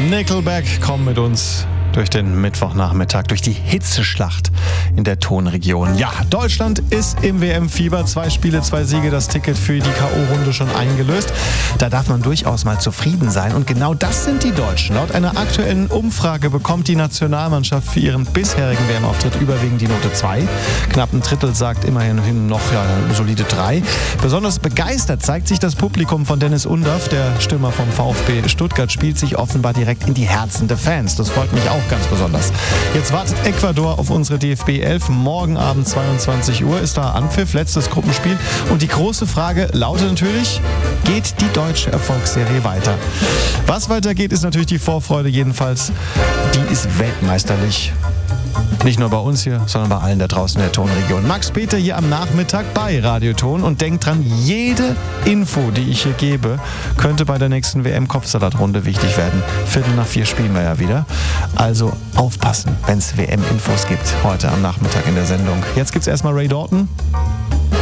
Nickelback kommen mit uns durch den Mittwochnachmittag, durch die Hitzeschlacht in der Tonregion. Ja, Deutschland ist im WM-Fieber. 2 Spiele, 2 Siege, das Ticket für die K.O.-Runde schon eingelöst. Da darf man durchaus mal zufrieden sein. Und genau das sind die Deutschen. Laut einer aktuellen Umfrage bekommt die Nationalmannschaft für ihren bisherigen WM-Auftritt überwiegend die Note 2. Knapp ein Drittel sagt immerhin noch solide 3. Besonders begeistert zeigt sich das Publikum von Dennis Undaff. Der Stürmer vom VfB Stuttgart spielt sich offenbar direkt in die Herzen der Fans. Das freut mich auch ganz besonders. Jetzt wartet Ecuador auf unsere DFB 11. Morgen Abend 22 Uhr ist da Anpfiff, letztes Gruppenspiel. Und die große Frage lautet natürlich, geht die deutsche Erfolgsserie weiter? Was weitergeht, ist natürlich die Vorfreude jedenfalls. Die ist weltmeisterlich. Nicht nur bei uns hier, sondern bei allen da draußen in der Tonregion. Max Peter hier am Nachmittag bei Radioton und denkt dran, jede Info, die ich hier gebe, könnte bei der nächsten WM-Kopfsalatrunde wichtig werden. 3:45 spielen wir ja wieder. Also aufpassen, wenn es WM-Infos gibt heute am Nachmittag in der Sendung. Jetzt gibt's erstmal Ray Dalton